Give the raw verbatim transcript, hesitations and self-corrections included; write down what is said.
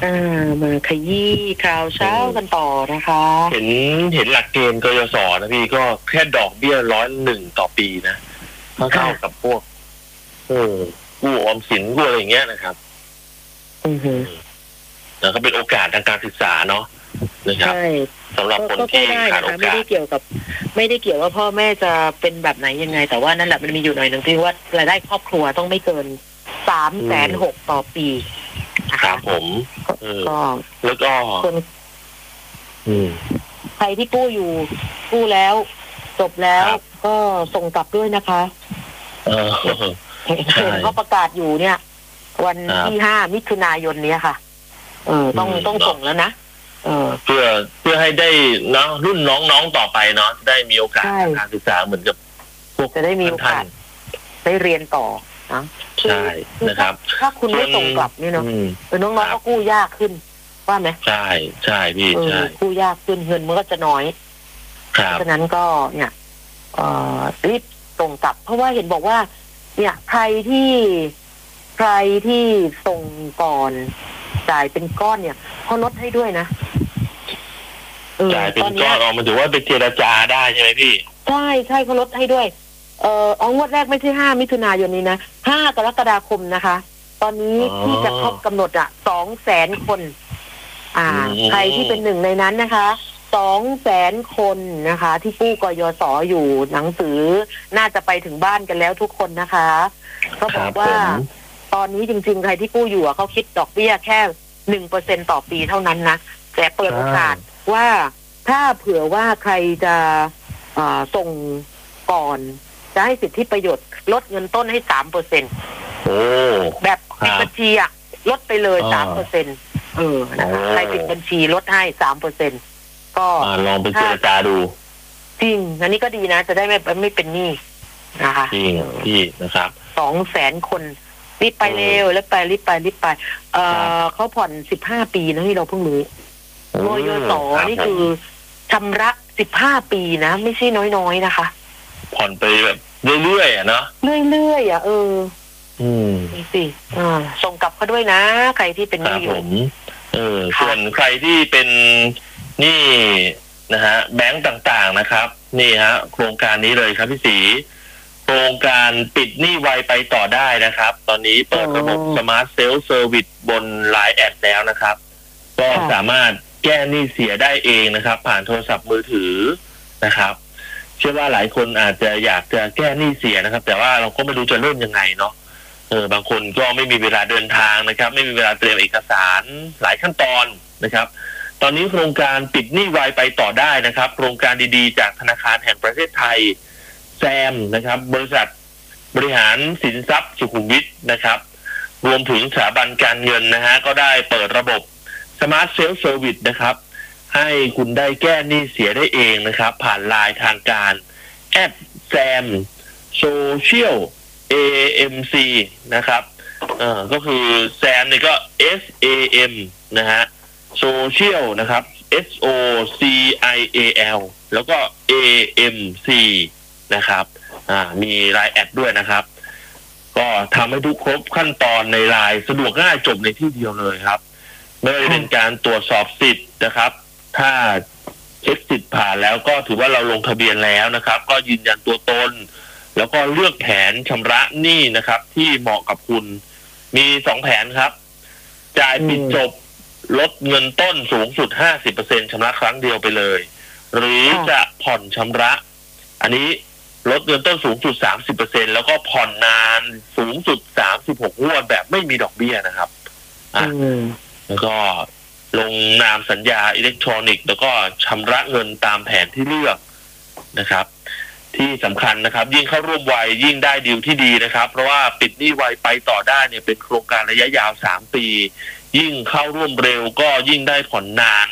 อ่ามาขยี้ข่าวเช้ากันต่อนะคะเห็นเห็นหลักเกณฑ์กยศนะพี่ก็แค่ดอกเบี้ยร้อยหนึ่งต่อปีนะเท่ากับพวกเออกู้ออมสินกู้อะไรอย่างเงี้ยนะครับอือฮึแล้วก็เป็นโอกาสทางการศึกษาเนาะนะครับสำหรับคนที่ขาดโอกาสไม่ได้เกี่ยวกับ ไม่ได้เกี่ยวว่าพ่อแม่จะเป็นแบบไหนยังไงแต่ว่านั่นแหละมันมีอยู่หน่อยหนึ่งที่ว่ารายได้ครอบครัวต้องไม่เกินสามแสนหกต่อปีครับผมก็แล้วก็ใครที่กู้อยู่กู้แล้วจบแล้วก็ส่งกลับด้วยนะคะเห็นเขาประกาศอยู่เนี่ยวันที่ห้ามิถุนายนเนี้ยค่ะเออต้องต้องส่งแล้วนะเออเพื่อเพื่อให้ได้เนาะรุ่นน้องๆต่อไปเนาะได้มีโอกาสการศึกษาเหมือนกับพวกจะได้มีโอกาสได้เรียนต่อนะใช่นะครับถ้าคุณไม่ส่งกลับนี่เนาะเออน้องๆก็กู้ยากขึ้นว่าไหมใช่ใช่พี่ใช่กู้ยากขึ้นเงินมันก็จะน้อยเพราะฉะนั้นก็เนี่ยเอ่อรีบส่งกลับเพราะว่าเห็นบอกว่าเนี่ยใครที่ใครที่ส่งก่อนจ่ายเป็นก้อนเนี่ยเขาลดให้ด้วยนะจ่ายเป็นก้อนออกมาถือว่าเป็นเจรจาได้ใช่ไหมพี่ใช่ใช่เขาลดให้ด้วยเอ่อเอางวดแรกไม่ใช่ห้ามิถุนายนนี้นะห้ากรกฎาคมนะคะตอนนี้ที่จะครบกำหนดอ่ะสองแสนคนอ่าใครที่เป็นหนึ่งในนั้นนะคะสองแสนคนนะคะที่กู้กยศอยู่หนังสือน่าจะไปถึงบ้านกันแล้วทุกคนนะคะเขาบอกว่าตอนนี้จริงๆใครที่กู้อยู่เขาคิดดอกเบี้ยแค่หนึ่งเปอร์เซ็นต่อปีเท่านั้นนะแต่เปิดโอกาสว่าถ้าเผื่อว่าใครจะส่งก่อนจะให้สิทธิประโยชน์ลดเงินต้นให้สามเปอร์เซ็นต์แบบปิดบัญชีอะลดไปเลยสามเปอร์เซ็นต์เออนะคะใครปิดบัญชีลดให้สามเปอร์เซ็นต์ก็ลองไปเจรจาดูจริงอันนี้ก็ดีนะจะได้ไม่ไม่เป็นหนี้นะคะจริงพี่นะครับสองแสนคนรีบไปเร็วแล้วไปรีบไปรีบไปเออเขาผ่อนสิบห้าปีนะที่เราเพิ่งรู้กยศนี่คือชำระสิบห้าปีนะไม่ใช่น้อยๆนะคะผ่อนไปแบบเรื่อยๆอ่ะเนาะเรื่อยๆอ่ะเอออืมนี่สิอ่าส่งกลับเขาด้วยนะใครที่เป็นหนี้อยู่เออส่วนใครที่เป็นหนี้นะฮะแบงก์ต่างๆนะครับนี่ฮะโครงการนี้เลยครับพี่ศรีโครงการปิดหนี้ไวไปต่อได้นะครับตอนนี้เปิดระบบสมาร์ทเซลฟ์เซอร์วิสบน ไลน์ แอดแล้วนะครับก็สามารถแก้หนี้เสียได้เองนะครับผ่านโทรศัพท์มือถือนะครับเชื่อว่าหลายคนอาจจะอยากจะแก้หนี้เสียนะครับแต่ว่าเราก็ไม่รู้จะเริ่มยังไงเนาะเออบางคนก็ไม่มีเวลาเดินทางนะครับไม่มีเวลาเตรียมเอกสารหลายขั้นตอนนะครับตอนนี้โครงการปิดหนี้ไวไปต่อได้นะครับโครงการดีๆจากธนาคารแห่งประเทศไทยแซมนะครับบริษัทบริหารสินทรัพย์สุขุมวิทนะครับรวมถึงสถาบันการเงินนะฮะก็ได้เปิดระบบสมาร์ทเซลฟ์เซอร์วิสนะครับให้คุณได้แก้หนี้เสียได้เองนะครับผ่านไลน์ทางการแอดแซมโซเชียล เอ เอ็ม ซี นะครับเอ่อก็คือแซมเนี่ยก็ S A M นะฮะโซเชียลนะครับ S O C I A L แล้วก็ A M C นะครับอ่ามีไลน์แอดด้วยนะครับก็ทำให้ทุกครบขั้นตอนในไลน์สะดวกง่ายจบในที่เดียวเลยครับไม่ว่าจะเป็นการตรวจสอบสิทธิ์นะครับถ้าเช็คสิทธิ์ผ่านแล้วก็ถือว่าเราลงทะเบียนแล้วนะครับก็ยืนยันตัวตนแล้วก็เลือกแผนชำระหนี้นะครับที่เหมาะกับคุณมีสองแผนครับจ่ายปิดจบลดเงินต้นสูงสุด ห้าสิบเปอร์เซ็นต์ ชำระครั้งเดียวไปเลยหรือจะผ่อนชำระอันนี้ลดเงินต้นสูงสุด สามสิบเปอร์เซ็นต์ แล้วก็ผ่อนนานสูงสุดสามสิบหกงวดแบบไม่มีดอกเบี้ยนะครับอ่ะแล้วก็ลงนามสัญญาอิเล็กทรอนิกส์แล้วก็ชำระเงินตามแผนที่เลือกนะครับที่สำคัญนะครับยิ่งเข้าร่วมไวยิ่งได้ดีลที่ดีนะครับเพราะว่าปิดหนี้ไวไปต่อได้เนี่ยเป็นโครงการระยะยาวสามปียิ่งเข้าร่วมเร็วก็ยิ่งได้ผ่อนนาน